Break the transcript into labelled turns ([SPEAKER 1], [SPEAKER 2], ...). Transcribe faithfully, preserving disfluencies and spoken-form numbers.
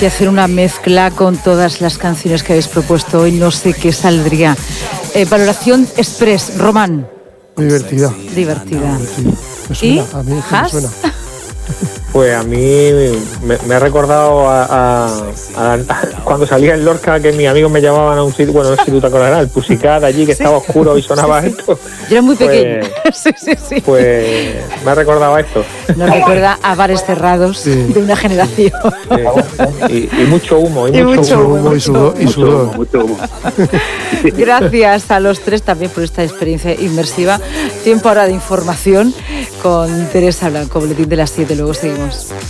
[SPEAKER 1] de hacer una mezcla con todas las canciones que habéis propuesto hoy, no sé qué saldría. Eh, valoración express, Román.
[SPEAKER 2] Muy divertida.
[SPEAKER 1] Divertida.
[SPEAKER 2] Me suena,
[SPEAKER 1] ¿Y?
[SPEAKER 2] a mí
[SPEAKER 1] ¿Has?
[SPEAKER 2] me suena.
[SPEAKER 3] Pues a mí me, me ha recordado a, a, a, a cuando salía en Lorca, que mis amigos me llamaban a un sitio, bueno, no sé si tú te acordarás, el Pusicat allí, que
[SPEAKER 1] Sí.
[SPEAKER 3] estaba oscuro y sonaba
[SPEAKER 1] Sí, sí.
[SPEAKER 3] esto.
[SPEAKER 1] Yo era muy
[SPEAKER 3] Pues-
[SPEAKER 1] pequeña. sí, sí, sí.
[SPEAKER 3] Pues me ha recordado a esto.
[SPEAKER 1] Nos recuerda a bares cerrados
[SPEAKER 2] Sí.
[SPEAKER 1] de una generación.
[SPEAKER 3] Sí. Y, y mucho humo, y,
[SPEAKER 1] Y
[SPEAKER 3] mucho,
[SPEAKER 1] mucho
[SPEAKER 3] humo.
[SPEAKER 2] Humo y sudor. Y
[SPEAKER 4] Mucho humo,
[SPEAKER 2] sudor.
[SPEAKER 4] mucho humo.
[SPEAKER 1] Gracias a los tres también por esta experiencia inmersiva. Tiempo ahora de información con Teresa Blanco, Boletín de las siete. Luego seguimos.